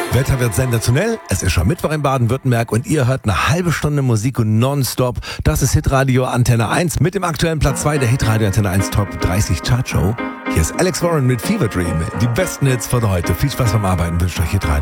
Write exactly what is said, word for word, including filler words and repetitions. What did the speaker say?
Wetter wird sensationell. Es ist schon Mittwoch in Baden-Württemberg und ihr hört eine halbe Stunde Musik und nonstop. Das ist Hitradio Antenne eins mit dem aktuellen Platz zwei der Hitradio Antenne eins Top dreißig Chartshow. Hier ist Alex Warren mit Fever Dream. Die besten Hits von heute. Viel Spaß beim Arbeiten wünscht euch Hitradio.